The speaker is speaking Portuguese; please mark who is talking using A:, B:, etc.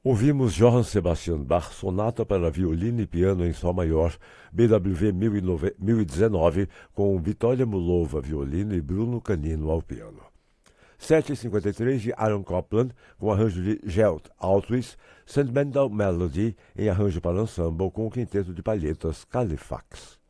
A: Ouvimos Johann Sebastian Bach, Sonata para Violino e Piano em Sol Maior, BWV 1019, com Vitória Mulova, violino e Bruno Canino ao piano. 7:53 de Aaron Copland, com arranjo de Gelt Althuis, Sentimental Melody, em arranjo para ensemble com o quinteto de palhetas Califax.